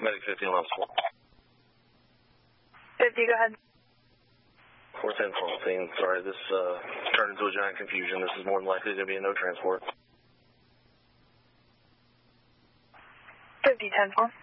Medic 50 on level 50, go ahead. 410 full scene. Sorry, this turned into a giant confusion. This is more than likely going to be a no transport. 50, 10 4.